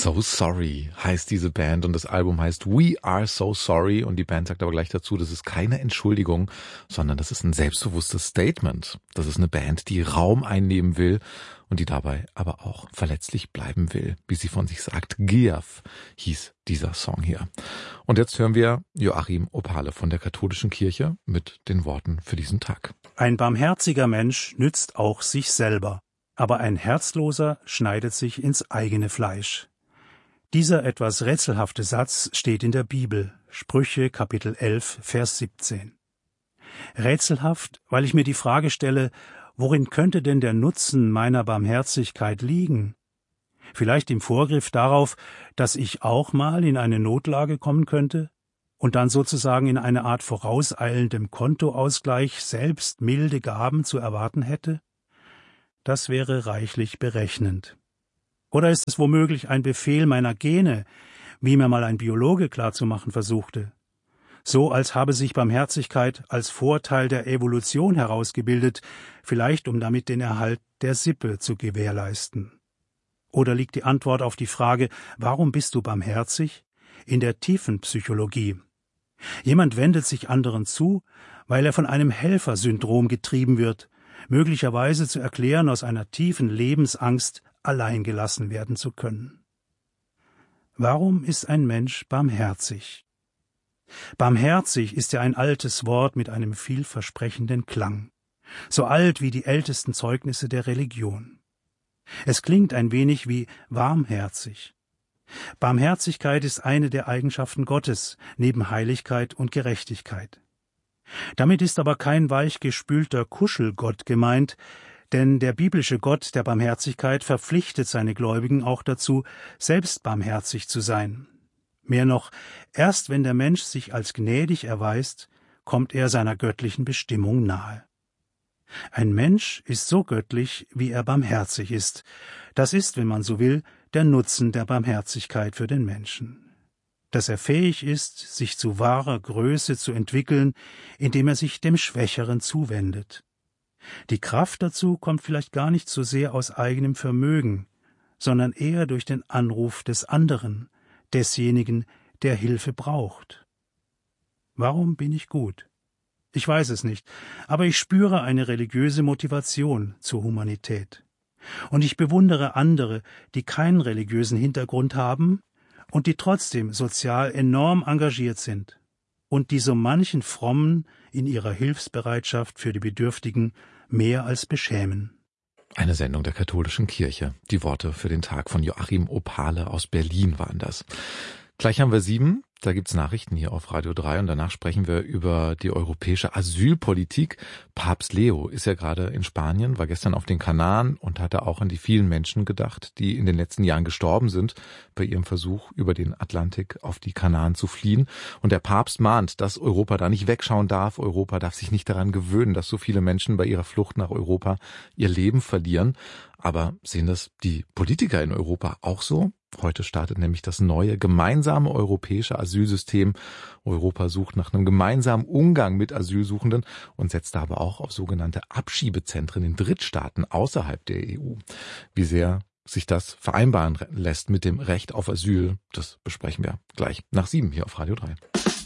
So Sorry heißt diese Band und das Album heißt We Are So Sorry und die Band sagt aber gleich dazu, das ist keine Entschuldigung, sondern das ist ein selbstbewusstes Statement. Das ist eine Band, die Raum einnehmen will und die dabei aber auch verletzlich bleiben will, wie sie von sich sagt. Giaf hieß dieser Song hier. Und jetzt hören wir Joachim Opale von der Katholischen Kirche mit den Worten für diesen Tag. Ein barmherziger Mensch nützt auch sich selber, aber ein Herzloser schneidet sich ins eigene Fleisch. Dieser etwas rätselhafte Satz steht in der Bibel, Sprüche Kapitel 11, Vers 17. Rätselhaft, weil ich mir die Frage stelle, worin könnte denn der Nutzen meiner Barmherzigkeit liegen? Vielleicht im Vorgriff darauf, dass ich auch mal in eine Notlage kommen könnte und dann sozusagen in eine Art vorauseilendem Kontoausgleich selbst milde Gaben zu erwarten hätte? Das wäre reichlich berechnend. Oder ist es womöglich ein Befehl meiner Gene, wie mir mal ein Biologe klarzumachen versuchte? So als habe sich Barmherzigkeit als Vorteil der Evolution herausgebildet, vielleicht um damit den Erhalt der Sippe zu gewährleisten. Oder liegt die Antwort auf die Frage, warum bist du barmherzig? In der Tiefenpsychologie. Jemand wendet sich anderen zu, weil er von einem Helfersyndrom getrieben wird, möglicherweise zu erklären aus einer tiefen Lebensangst, allein gelassen werden zu können. Warum ist ein Mensch barmherzig? Barmherzig ist ja ein altes Wort mit einem vielversprechenden Klang, so alt wie die ältesten Zeugnisse der Religion. Es klingt ein wenig wie warmherzig. Barmherzigkeit ist eine der Eigenschaften Gottes, neben Heiligkeit und Gerechtigkeit. Damit ist aber kein weichgespülter Kuschelgott gemeint, denn der biblische Gott der Barmherzigkeit verpflichtet seine Gläubigen auch dazu, selbst barmherzig zu sein. Mehr noch, erst wenn der Mensch sich als gnädig erweist, kommt er seiner göttlichen Bestimmung nahe. Ein Mensch ist so göttlich, wie er barmherzig ist. Das ist, wenn man so will, der Nutzen der Barmherzigkeit für den Menschen. Dass er fähig ist, sich zu wahrer Größe zu entwickeln, indem er sich dem Schwächeren zuwendet. Die Kraft dazu kommt vielleicht gar nicht so sehr aus eigenem Vermögen, sondern eher durch den Anruf des anderen, desjenigen, der Hilfe braucht. Warum bin ich gut? Ich weiß es nicht, aber ich spüre eine religiöse Motivation zur Humanität. Und ich bewundere andere, die keinen religiösen Hintergrund haben und die trotzdem sozial enorm engagiert sind und die so manchen Frommen in ihrer Hilfsbereitschaft für die Bedürftigen mehr als beschämen. Eine Sendung der Katholischen Kirche. Die Worte für den Tag von Joachim Opale aus Berlin waren das. Gleich haben wir 7. Da gibt's Nachrichten hier auf Radio 3 und danach sprechen wir über die europäische Asylpolitik. Papst Leo ist ja gerade in Spanien, war gestern auf den Kanaren und hatte auch an die vielen Menschen gedacht, die in den letzten Jahren gestorben sind bei ihrem Versuch, über den Atlantik auf die Kanaren zu fliehen. Und der Papst mahnt, dass Europa da nicht wegschauen darf. Europa darf sich nicht daran gewöhnen, dass so viele Menschen bei ihrer Flucht nach Europa ihr Leben verlieren. Aber sehen das die Politiker in Europa auch so? Heute startet nämlich das neue gemeinsame europäische Asylsystem. Europa sucht nach einem gemeinsamen Umgang mit Asylsuchenden und setzt da aber auch auf sogenannte Abschiebezentren in Drittstaaten außerhalb der EU. Wie sehr sich das vereinbaren lässt mit dem Recht auf Asyl, das besprechen wir gleich nach 7 hier auf Radio 3.